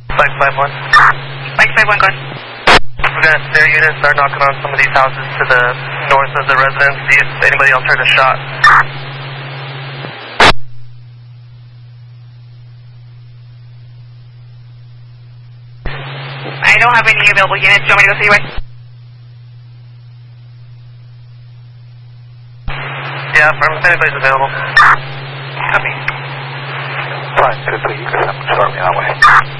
Spike 5-1. Spike 5-1, go ahead. We're going to their units start knocking on some of these houses to the north of the residence, see if anybody else heard a shot. I don't have any available units. Do you want me to go see you? Yeah, if anybody's available. Copy. Fine, typically you can start me that way.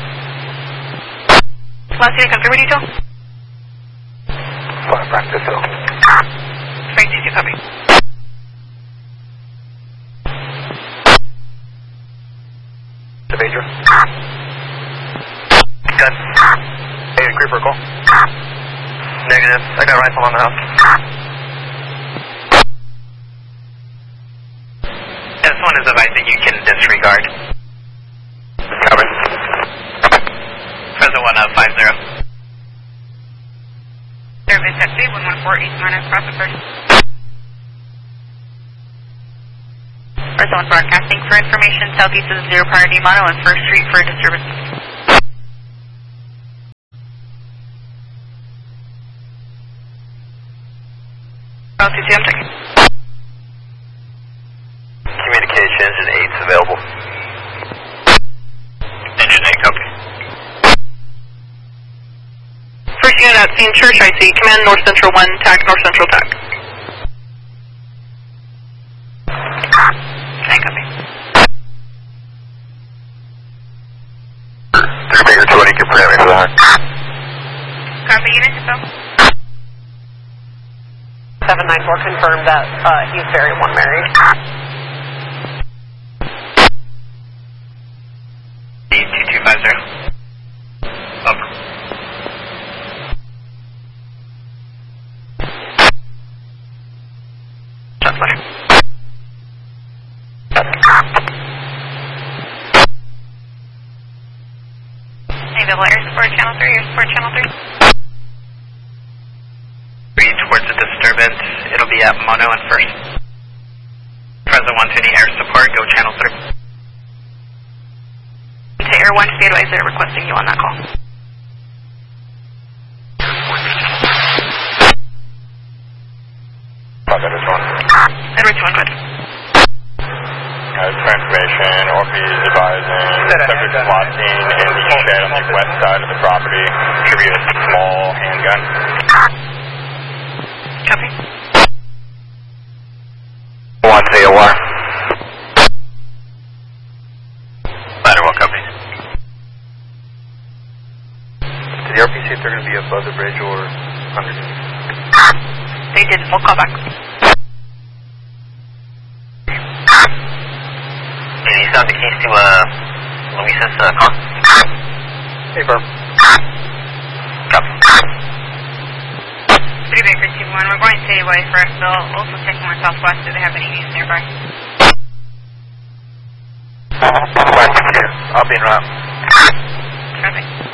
Last unit, confirm your detail. Fine, practice hill. Frank 2-2, copy. The major. Good. Hey, creeper call. Negative. I got a rifle on the house. This one is a device that you can disregard. Cover. Present 150. Service at 114 East Minus, profit 30. First one broadcasting for information, southeast of 0 priority mono and 1st Street for disturbance. Oh, 2-2, I'm checking. Communication, engine 8's available. Engine 8, copy. First unit at scene, Church, I see. Command North Central 1, TAC, North Central TAC. Okay, copy. 3 Baker 20, confirm me for that. Copy, unit info. 794 confirmed that he's very one married. D2250. Over. Shots fired. Hey, Double Air Support Channel 3, Air Support Channel 3. Towards the disturbance, it'll be at mono and 1st. Present 120 air support, go channel 3. To Air 1, be advised they're requesting you on that call. Edwards 1. Edwards 1, good. Transformation, Orpheus is advising subject SWAT team in the shed on the west side of the property. Should be a small handgun. Copy. 1 COR. Ladder 1, copy. Did the RPC if they're going to be above the bridge or underneath? They did. We'll call back. Any sound the keys to Luis's car? Hey, Burm. Copy. 3 Baker 2-1, we're going to stay away first. They'll also check more southwest. Do they have any units nearby? I'll be in route. Perfect.